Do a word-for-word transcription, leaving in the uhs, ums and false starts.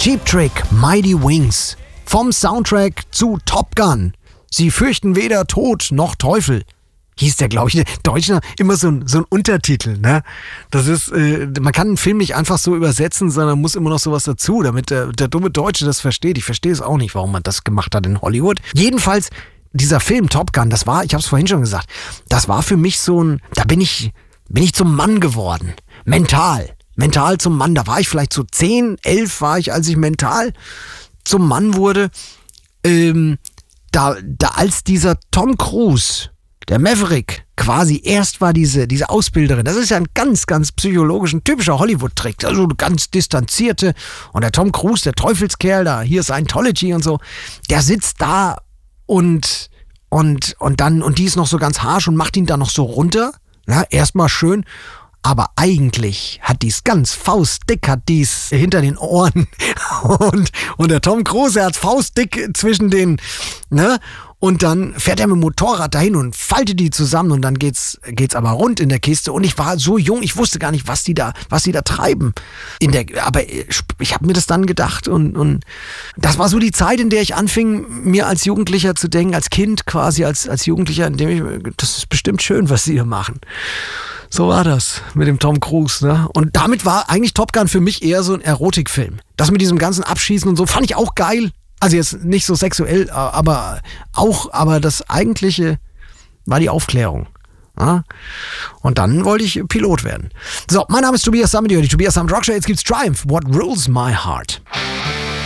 Cheap Trick, Mighty Wings. Vom Soundtrack zu Top Gun. Sie fürchten weder Tod noch Teufel. Hieß der, glaube ich, der Deutsche immer so ein, so ein Untertitel, ne? Das ist, äh, man kann einen Film nicht einfach so übersetzen, sondern muss immer noch sowas dazu, damit der, der dumme Deutsche das versteht. Ich verstehe es auch nicht, warum man das gemacht hat in Hollywood. Jedenfalls, dieser Film Top Gun, das war, ich habe es vorhin schon gesagt, das war für mich so ein, da bin ich, bin ich zum Mann geworden. Mental. Mental zum Mann. Da war ich vielleicht so zehn, elf war ich, als ich mental zum Mann wurde. Ähm, da, da als dieser Tom Cruise, der Maverick, quasi erst war diese, diese Ausbilderin. Das ist ja ein ganz, ganz psychologisch, ein typischer Hollywood-Trick. Also eine ganz distanzierte. Und der Tom Cruise, der Teufelskerl, da hier Scientology und so, der sitzt da und, und, und dann, und die ist noch so ganz harsch und macht ihn da noch so runter. Na, erstmal schön. Aber eigentlich hat die's ganz faustdick, hat die's hinter den Ohren. Und, und der Tom Cruise, er hat's faustdick zwischen den, ne? Und dann fährt er mit dem Motorrad dahin und faltet die zusammen und dann geht's, geht's aber rund in der Kiste. Und ich war so jung, ich wusste gar nicht, was die da, was die da treiben. In der, aber ich habe mir das dann gedacht und, und das war so die Zeit, in der ich anfing, mir als Jugendlicher zu denken, als Kind quasi, als, als Jugendlicher, in dem ich, das ist bestimmt schön, was sie hier machen. So war das mit dem Tom Cruise, ne? Und damit war eigentlich Top Gun für mich eher so ein Erotikfilm. Das mit diesem ganzen Abschießen und so fand ich auch geil. Also jetzt nicht so sexuell, aber auch, aber das Eigentliche war die Aufklärung. Ja? Und dann wollte ich Pilot werden. So, mein Name ist Tobias Sammet, die Tobias Sammet Rockshow. Jetzt gibt's Triumph, What Rules My Heart.